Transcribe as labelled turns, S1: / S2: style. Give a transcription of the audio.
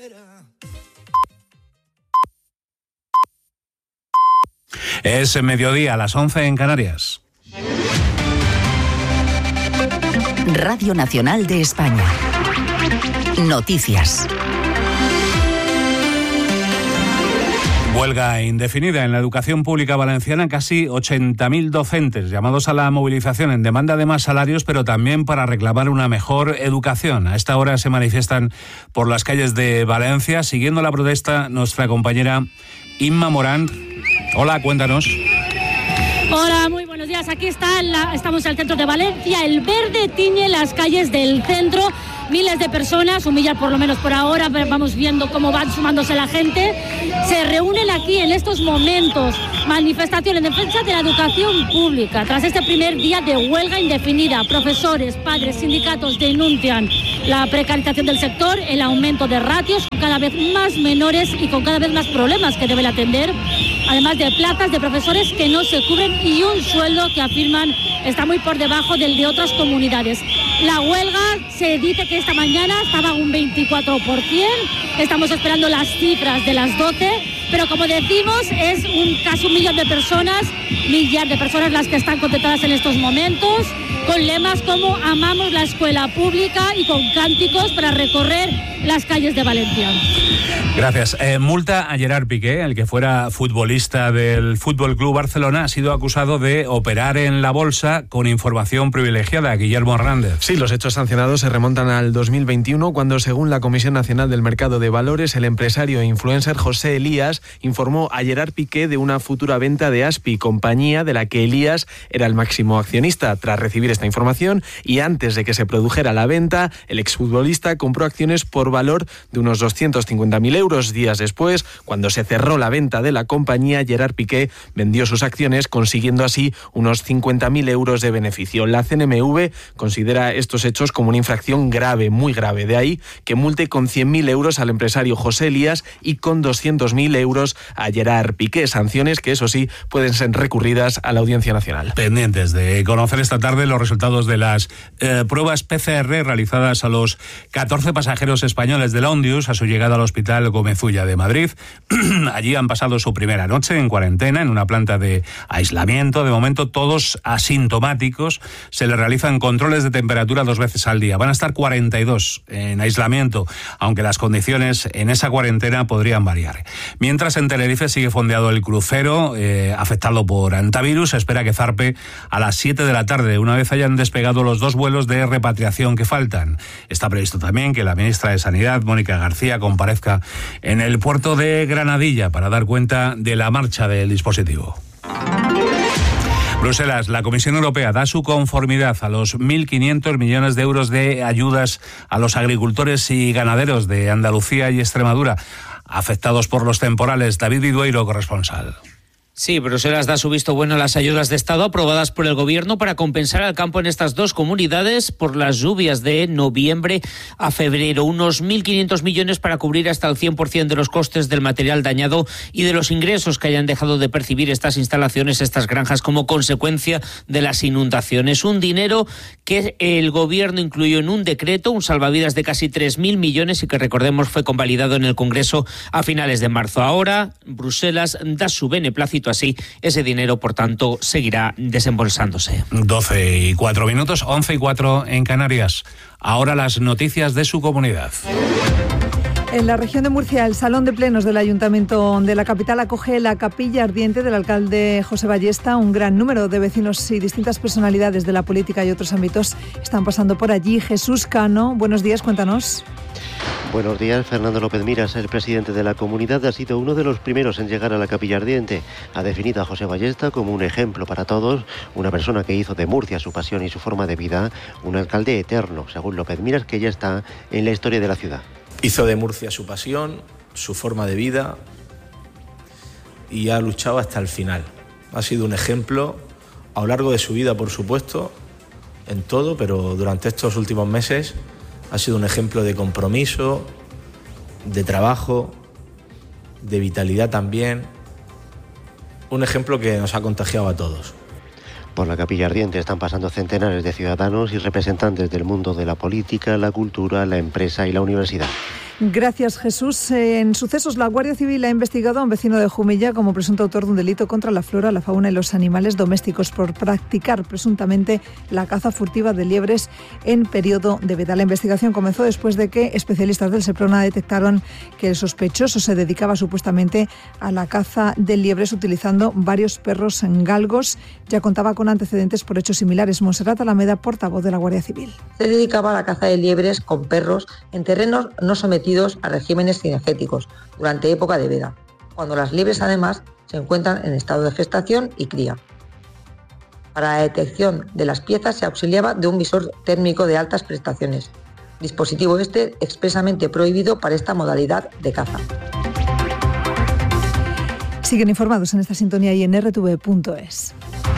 S1: Es mediodía, a las 11 en Canarias.
S2: Radio Nacional de España. Noticias.
S1: Huelga indefinida en la educación pública valenciana. Casi 80.000 docentes llamados a la movilización en demanda de más salarios, pero también para reclamar una mejor educación. A esta hora se manifiestan por las calles de Valencia. Siguiendo la protesta, nuestra compañera Inma Morán. Hola, cuéntanos.
S3: Hola, muy buenos días. Aquí estamos en el centro de Valencia. El verde tiñe las calles del centro. Miles de personas, un millar por lo menos por ahora, vamos viendo cómo van sumándose la gente. Se reúnen aquí en estos momentos. Manifestación en defensa de la educación pública. Tras este primer día de huelga indefinida, profesores, padres, sindicatos denuncian la precarización del sector, el aumento de ratios cada vez más menores y con cada vez más problemas que deben atender, además de plazas de profesores que no se cubren y un sueldo que afirman está muy por debajo del de otras comunidades. La huelga se dice que esta mañana estaba un 24%, estamos esperando las cifras de las 12, pero como decimos es casi 1 millón de personas, las que están contratadas en estos momentos, con lemas como amamos la escuela pública y con cánticos para recorrer las calles de Valencia.
S1: Gracias. Multa a Gerard Piqué, el que fuera futbolista del Fútbol Club Barcelona, ha sido acusado de operar en la bolsa con información privilegiada. Guillermo Hernández.
S4: Sí, los hechos sancionados se remontan al 2021, cuando, según la Comisión Nacional del Mercado de Valores, el empresario e influencer José Elías informó a Gerard Piqué de una futura venta de Aspi, compañía de la que Elías era el máximo accionista. Tras recibir esta información y antes de que se produjera la venta, el exfutbolista compró acciones por valor de unos 250.000 euros. Días después, cuando se cerró la venta de la compañía, Gerard Piqué vendió sus acciones, consiguiendo así unos 50.000 euros de beneficio. La CNMV considera estos hechos como una infracción grave, muy grave. De ahí que multe con 100.000 euros al empresario José Elías y con 200.000 euros a Gerard Piqué. Sanciones que, eso sí, pueden ser recurridas a la Audiencia Nacional.
S1: Pendientes de conocer esta tarde los resultados de las pruebas PCR realizadas a los 14 pasajeros españoles del Ondius a su llegada al Hospital Gómez-Ulla de Madrid. Allí han pasado su primera noche en cuarentena en una planta de aislamiento. De momento todos asintomáticos. Se les realizan controles de temperatura 2 veces al día. Van a estar 42 en aislamiento, aunque las condiciones en esa cuarentena podrían variar. Mientras, en Tenerife sigue fondeado el crucero afectado por antivirus. Se espera que zarpe a las 7 de la tarde, una vez hayan despegado los 2 vuelos de repatriación que faltan. Está previsto también que la ministra de Sanidad, Mónica García, comparezca en el puerto de Granadilla para dar cuenta de la marcha del dispositivo. Bruselas, la Comisión Europea da su conformidad a los 1.500 millones de euros de ayudas a los agricultores y ganaderos de Andalucía y Extremadura afectados por los temporales. David Vidueiro, corresponsal.
S5: Sí, Bruselas da su visto bueno a las ayudas de Estado aprobadas por el Gobierno para compensar al campo en estas 2 comunidades por las lluvias de noviembre a febrero. Unos 1.500 millones para cubrir hasta el 100% de los costes del material dañado y de los ingresos que hayan dejado de percibir estas instalaciones, estas granjas, como consecuencia de las inundaciones. Un dinero que el Gobierno incluyó en un decreto, un salvavidas de casi 3.000 millones y que, recordemos, fue convalidado en el Congreso a finales de marzo. Ahora, Bruselas da su beneplácito. Así, ese dinero, por tanto, seguirá desembolsándose.
S1: 12:04 minutos, 11:04 en Canarias. Ahora las noticias de su comunidad.
S6: En la región de Murcia, el Salón de Plenos del Ayuntamiento de la capital acoge la capilla ardiente del alcalde José Ballesta. Un gran número de vecinos y distintas personalidades de la política y otros ámbitos están pasando por allí. Jesús Cano, buenos días, cuéntanos.
S7: Buenos días. Fernando López Miras, el presidente de la comunidad, ha sido uno de los primeros en llegar a la capilla ardiente. Ha definido a José Ballesta como un ejemplo para todos, una persona que hizo de Murcia su pasión y su forma de vida, un alcalde eterno, según López Miras, que ya está en la historia de la ciudad.
S8: Hizo de Murcia su pasión, su forma de vida y ha luchado hasta el final. Ha sido un ejemplo a lo largo de su vida, por supuesto, en todo, pero durante estos últimos meses ha sido un ejemplo de compromiso, de trabajo, de vitalidad también. Un ejemplo que nos ha contagiado a todos.
S7: Por la capilla ardiente están pasando centenares de ciudadanos y representantes del mundo de la política, la cultura, la empresa y la universidad.
S6: Gracias, Jesús. En sucesos, la Guardia Civil ha investigado a un vecino de Jumilla como presunto autor de un delito contra la flora, la fauna y los animales domésticos por practicar presuntamente la caza furtiva de liebres en periodo de veda. La investigación comenzó después de que especialistas del Seprona detectaron que el sospechoso se dedicaba supuestamente a la caza de liebres utilizando varios perros galgos. Ya contaba con antecedentes por hechos similares. Monserrat Alameda, portavoz de la Guardia Civil.
S9: Se dedicaba a la caza de liebres con perros en terrenos no sometidos a regímenes cinegéticos durante época de veda, cuando las liebres además se encuentran en estado de gestación y cría. Para la detección de las piezas se auxiliaba de un visor térmico de altas prestaciones, dispositivo expresamente prohibido para esta modalidad de caza.
S6: Siguen informados en esta sintonía y en rtv.es.